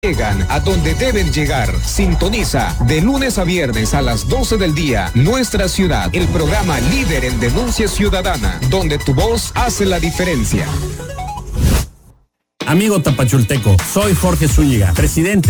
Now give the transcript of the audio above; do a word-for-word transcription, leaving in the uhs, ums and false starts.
llegan a donde deben llegar. Sintoniza de lunes a viernes a las doce del día Nuestra Ciudad, el programa líder en denuncia ciudadana, donde tu voz hace la diferencia. Amigo tapachulteco, soy Jorge Zúñiga, presidente